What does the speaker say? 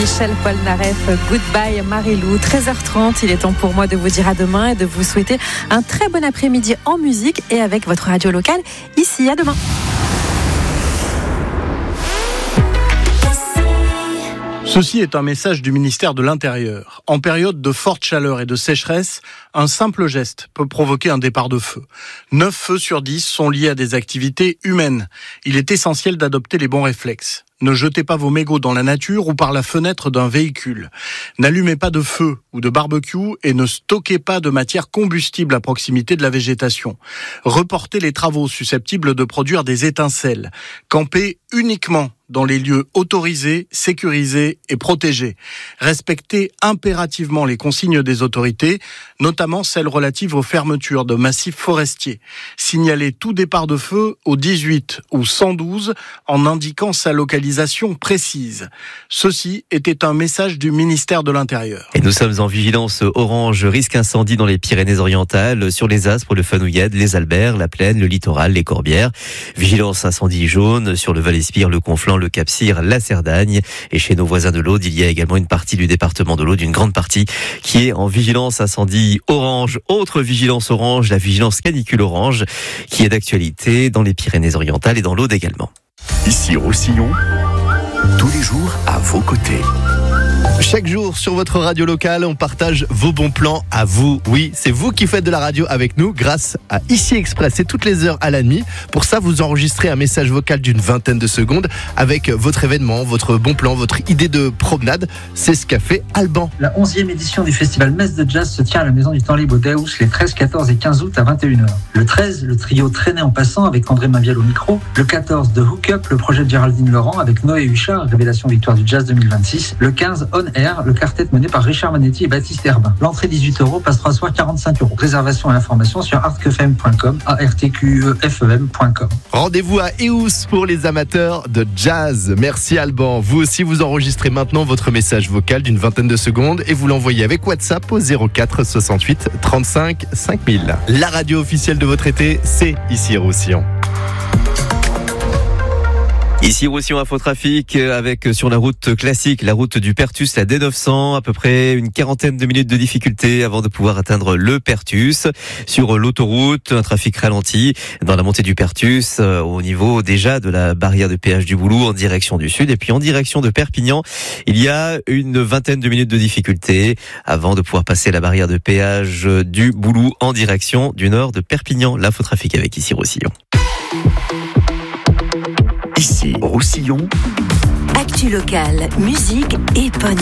Michel Polnareff, Goodbye Marilou. 13h30, il est temps pour moi de vous dire à demain et de vous souhaiter un très bon après-midi en musique et avec votre radio locale. Ici, à demain. Ceci est un message du ministère de l'Intérieur. En période de forte chaleur et de sécheresse, un simple geste peut provoquer un départ de feu. 9 feux sur 10 sont liés à des activités humaines. Il est essentiel d'adopter les bons réflexes. Ne jetez pas vos mégots dans la nature ou par la fenêtre d'un véhicule. N'allumez pas de feu ou de barbecue et ne stockez pas de matière combustible à proximité de la végétation. Reportez les travaux susceptibles de produire des étincelles. Campez uniquement dans les lieux autorisés, sécurisés et protégés. Respectez impérativement les consignes des autorités, notamment celles relatives aux fermetures de massifs forestiers. Signalez tout départ de feu au 18 ou 112 en indiquant sa localisation précise. Ceci était un message du ministère de l'Intérieur. Et nous sommes en vigilance orange, risque incendie dans les Pyrénées-Orientales, sur les Aspres, le Fenouillade, les Alberts, la Plaine, le littoral, les Corbières. Vigilance incendie jaune sur le Val-Espire, le Conflans, le Cap-Cyr, la Cerdagne. Et chez nos voisins de l'Aude, il y a également une partie du département de l'Aude, une grande partie qui est en vigilance incendie orange. Autre vigilance orange, la vigilance canicule orange, qui est d'actualité dans les Pyrénées-Orientales et dans l'Aude également. Ici Roussillon, tous les jours à vos côtés. Chaque jour sur votre radio locale, on partage vos bons plans à vous. Oui, c'est vous qui faites de la radio avec nous grâce à Ici Express. C'est toutes les heures à la nuit. Pour ça, vous enregistrez un message vocal d'une vingtaine de secondes avec votre événement, votre bon plan, votre idée de promenade. C'est ce qu'a fait Alban. La 11e édition du festival Metz de Jazz se tient à la Maison du Temps Libre Deus les 13, 14 et 15 août à 21h. Le 13, le trio Traîner en passant avec André Mainviel au micro. Le 14, The Hook Up, le projet de Géraldine Laurent avec Noé Huchard, révélation victoire du jazz 2026. Le 15, On Air, le quartet mené par Richard Manetti et Baptiste Herbin. L'entrée 18 €, passe-trois soirs 45 €. Réservation et informations sur artquefem.com, artquefem.com. Rendez-vous à Eus pour les amateurs de jazz. Merci Alban. Vous aussi, vous enregistrez maintenant votre message vocal d'une vingtaine de secondes et vous l'envoyez avec WhatsApp au 04 68 35 5000. La radio officielle de votre été, c'est Ici Roussillon. Ici Roussillon Infotrafic avec sur la route classique, la route du Pertus, la D900, à peu près une quarantaine de minutes de difficulté avant de pouvoir atteindre le Pertus. Sur l'autoroute, un trafic ralenti dans la montée du Pertus au niveau déjà de la barrière de péage du Boulou en direction du sud et puis en direction de Perpignan. Il y a une vingtaine de minutes de difficulté avant de pouvoir passer la barrière de péage du Boulou en direction du nord de Perpignan. L'infotrafic avec Ici Roussillon. Ici Roussillon. Actu locale, musique et